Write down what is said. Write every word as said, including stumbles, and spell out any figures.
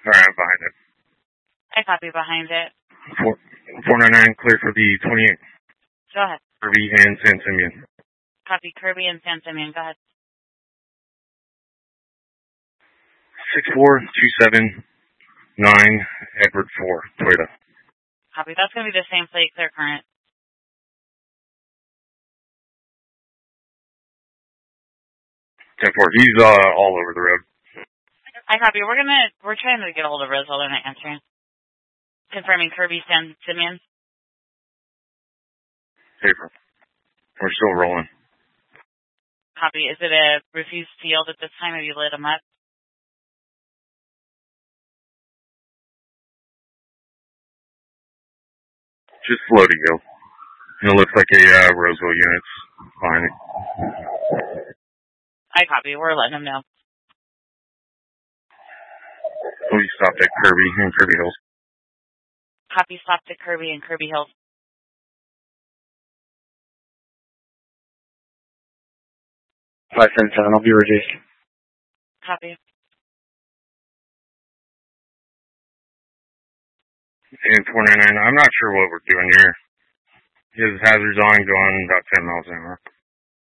Alright, I'm behind it. I copy behind it. four ninety-nine, clear for the twenty-eight. Go ahead. Kirby and San Simeon. Copy Kirby and San Simeon. Go ahead. six four two seven nine, Edward four, Toyota. Copy. That's going to be the same plate, clear current. ten four, he's uh, all over the road. I copy. We're going to, we're trying to get a hold of Roswell. They're not answering. Confirming Kirby, San Simeon. Paper. We're still rolling. Copy. Is it a refused field at this time? Have you lit them up? Just slow to go. It looks like a uh, Roswell unit's behind it. I copy. We're letting them know. We stopped at Kirby and Kirby Hills. Copy. Stopped at Kirby and Kirby Hills. five seven seven, I'll be reduced. Copy. And four ninety-nine, I'm not sure what we're doing here. His hazards on going about ten miles an hour.